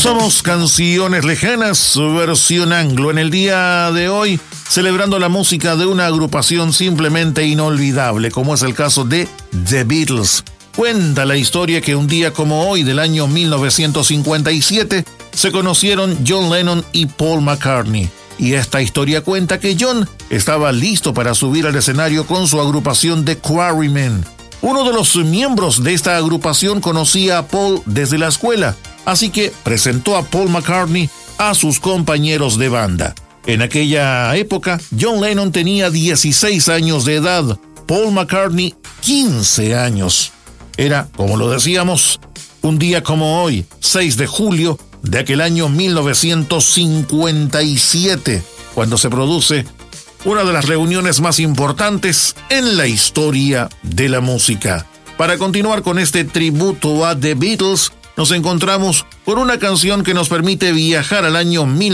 Somos Canciones Lejanas, versión anglo, en el día de hoy, celebrando la música de una agrupación simplemente inolvidable, como es el caso de The Beatles. Cuenta la historia que un día como hoy, del año 1957, se conocieron John Lennon y Paul McCartney. Y esta historia cuenta que John estaba listo para subir al escenario con su agrupación The Quarrymen. Uno de los miembros de esta agrupación conocía a Paul desde la escuela, así que presentó a Paul McCartney a sus compañeros de banda. En aquella época, John Lennon tenía 16 años de edad, Paul McCartney 15 años. Era, como lo decíamos, un día como hoy, 6 de julio de aquel año 1957, cuando se produce una de las reuniones más importantes en la historia de la música. Para continuar con este tributo a The Beatles, nos encontramos con una canción que nos permite viajar al año 1957.